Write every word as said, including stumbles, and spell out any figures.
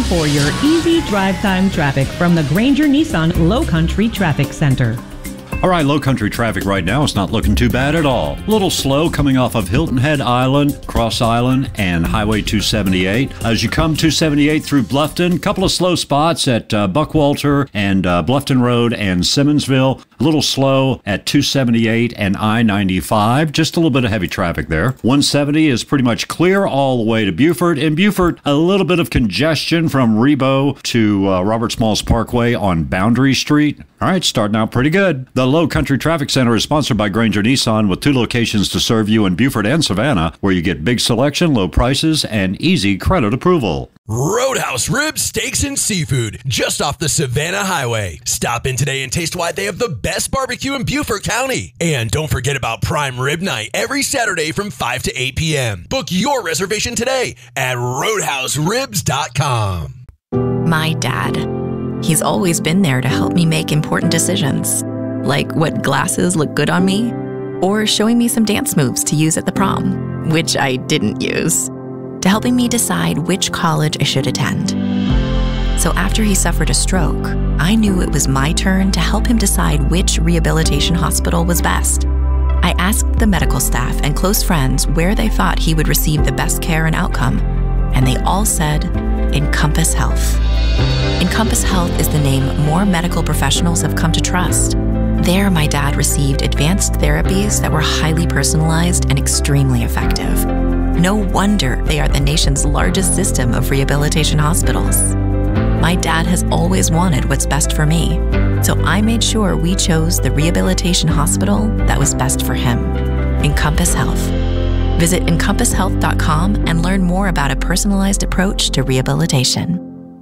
for your easy drive time traffic from the Granger Nissan Low Country Traffic Center. All right, low country traffic right now. It's not looking too bad at all. A little slow coming off of Hilton Head Island, Cross Island, and Highway two seventy-eight. As you come two seventy-eight through Bluffton, a couple of slow spots at uh, Buckwalter and uh, Bluffton Road and Simmonsville. A little slow at two seventy-eight and I ninety-five. Just a little bit of heavy traffic there. one seventy is pretty much clear all the way to Beaufort. In Beaufort, a little bit of congestion from Rebo to uh, Robert Smalls Parkway on Boundary Street. All right, starting out pretty good. The Low Country Traffic Center is sponsored by Granger Nissan with two locations to serve you in Beaufort and Savannah, where you get big selection, low prices, and easy credit approval. Roadhouse Ribs, Steaks, and Seafood, just off the Savannah Highway. Stop in today and taste why they have the best barbecue in Beaufort County. And don't forget about Prime Rib Night every Saturday from five to eight p.m. Book your reservation today at roadhouse ribs dot com. My dad. He's always been there to help me make important decisions, like what glasses look good on me, or showing me some dance moves to use at the prom, which I didn't use, to helping me decide which college I should attend. So after he suffered a stroke, I knew it was my turn to help him decide which rehabilitation hospital was best. I asked the medical staff and close friends where they thought he would receive the best care and outcome, and they all said, Encompass Health. Encompass Health is the name more medical professionals have come to trust. There, my dad received advanced therapies that were highly personalized and extremely effective. No wonder they are the nation's largest system of rehabilitation hospitals. My dad has always wanted what's best for me, so I made sure we chose the rehabilitation hospital that was best for him, Encompass Health. Visit encompass health dot com and learn more about a personalized approach to rehabilitation.